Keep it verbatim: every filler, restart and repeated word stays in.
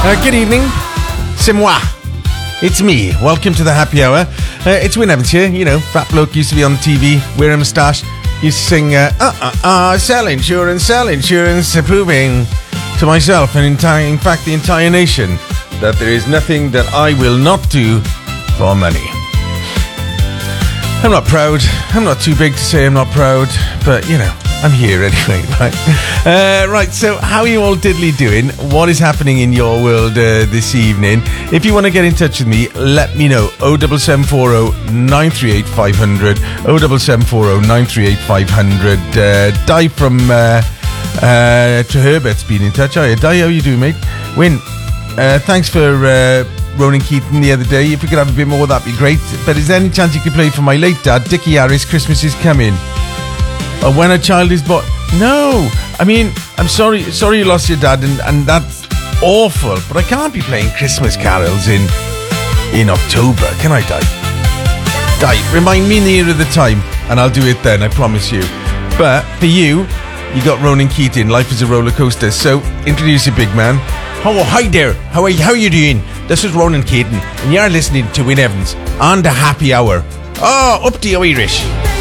Uh, good evening. C'est moi. It's me. Welcome to the happy hour. Uh, it's Wyn Evans here. You know, fat bloke used to be on T V, wear a moustache, used to sing, uh, uh, uh, uh, sell insurance, sell insurance, proving to myself and entire, in fact the entire nation that there is nothing that I will not do for money. I'm not proud. I'm not too big to say I'm not proud, but, you know, I'm here anyway, right? Uh, right, so how are you all diddly doing? What is happening in your world uh, this evening? If you want to get in touch with me, let me know. oh seven seven four oh nine three eight five hundred. oh seven seven four oh nine three eight five hundred. Uh, Di from uh, uh, Herbert's been in touch. Oh, yeah, Di, how you doing, mate? Wyn, uh, thanks for uh, Ronan Keaton the other day. If we could have a bit more, that'd be great. But is there any chance you could play for my late dad, Dickie Harris, Christmas is Coming? Or When a Child is Born? No, I mean, I'm sorry, sorry you lost your dad, and, and that's awful. But I can't be playing Christmas carols in in October, can I, Di? Di, remind me nearer the time, and I'll do it then. I promise you. But for you, you got Ronan Keating. Life is a roller coaster. So introduce your big man. Oh, hi there. How are you? How are you doing? This is Ronan Keating, and you're listening to Wyn Evans on the Happy Hour. Oh, up to you, Irish.